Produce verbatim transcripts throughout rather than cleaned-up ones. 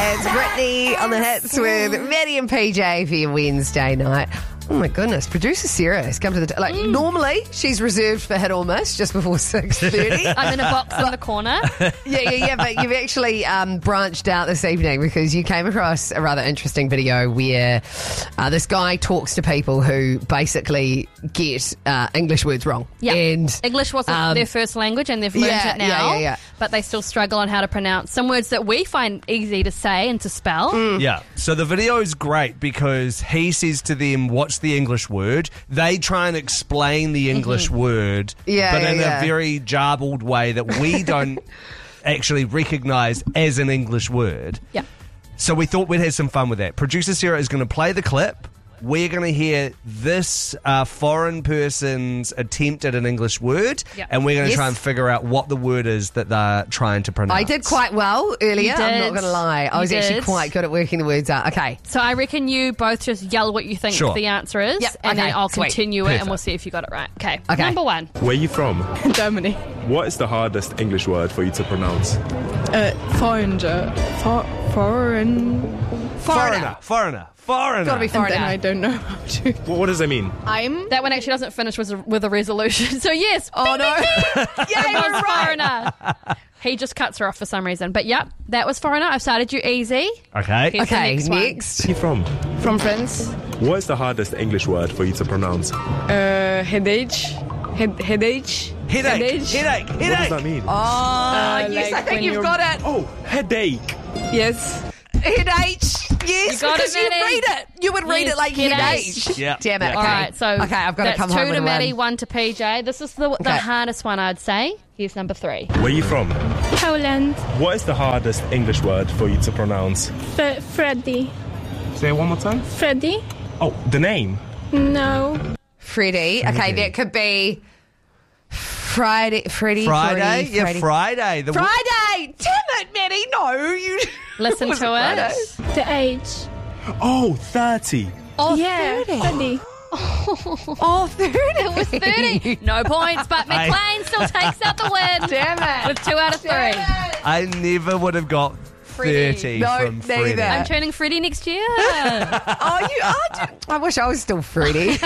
It's Brittany on the hits with Maddie and P J for your Wednesday night. Oh my goodness, producer Sarah has come to the t- like. Mm. Normally, she's reserved for hit or miss just before six thirty. I'm in a box in the corner. Yeah, yeah, yeah. But you've actually um, branched out this evening because you came across a rather interesting video where uh, this guy talks to people who basically get uh, English words wrong. Yeah, and English wasn't um, their first language, and they've learned yeah, it now. Yeah, yeah, yeah. But they still struggle on how to pronounce some words that we find easy to say and to spell. Mm. Yeah. So the video is great because he says to them, "What's the English word?" They try and explain the English Mm-hmm. word, Yeah, but yeah, in yeah. a very jarbled way that we don't actually recognise as an English word. Yeah. So we thought we'd have some fun with that. Producer Sarah is going to play the clip. We're going to hear this uh, foreign person's attempt at an English word, Yep. and we're going to Yes. try and figure out what the word is that they're trying to pronounce. I did quite well earlier. You I'm not did. going to lie. I You was actually did. quite good at working the words out. Okay. So I reckon you both just yell what you think Sure. the answer is, Yep, and okay, then I'll sweet. continue it, and we'll Perfect. see if you got it right. Okay. Okay. Number one. Where are you from? Germany. What is the hardest English word for you to pronounce? Uh, foreigner. For, foreign. Foreigner, foreigner, foreigner. Got to be And then foreigner. I don't know how to. What, what does that mean? I'm. That one actually doesn't finish with a, with a resolution. So yes. Oh no! Yeah, It you're was right. foreigner. He just cuts her off for some reason. But yep, that was foreigner. I've started you easy. Okay. Here's the Okay, next one. next. Where are you from? From France. What is the hardest English word for you to pronounce? Uh, headache. Head, headache. Headache, headache, What does headache. that mean? Oh, Uh, yes, I like think when you've you're- got it. Oh, headache. Yes. Headache. Yes, You got because it, you Maddie. read it. You would read Yes, it like headache. headache. Yeah. Damn it. Yeah. Okay. All right, so okay, I've got to that's come two home to and Maddie, win. one to P J. This is the, the Okay. hardest one, I'd say. Here's number three. Where are you from? Poland. What is the hardest English word for you to pronounce? F- Freddy. Say it one more time. Freddy? Oh, the name. No. Freddie. Okay, that could be Friday. Freddie. Friday, Freddie, yeah, Freddie. Friday. The Friday. Damn it, Maddie. No, you. Listen Was to Friday? it. The age. Oh, thirty. Oh, yeah, thirty. Freddy. Oh, thirty. it was thirty. No points, but I- McLean still takes out the win. Damn it. With two out of three. I never would have got Freddie. thirty No, from Freddie. neither. I'm turning Freddie next year. Oh, you are. I wish I was still Freddie.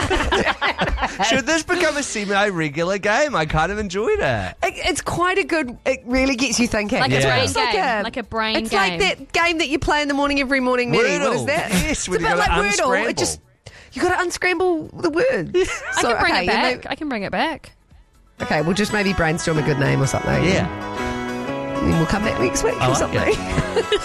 Should this become a semi-regular game? I kind of enjoyed it. It, it's quite a good. It really gets you thinking. Like a It's brain almost game, a- like a brain It's game. like that game that you play in the morning every morning. Maddie. What is Wordle. that? Yes, it's a when you bit like gotta Wordle. unscramble. It just you got to unscramble the words. I So, can bring okay, it you may- back. I can bring it back. okay, we'll just maybe brainstorm a good name or something. Yeah. And then we'll come back next week I or like something.